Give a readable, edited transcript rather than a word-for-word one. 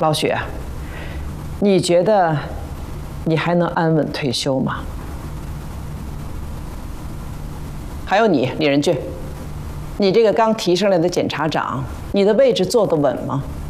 老许，你觉得你还能安稳退休吗？还有你，李仁俊，你这个刚提上来的检察长，你的位置坐得稳吗？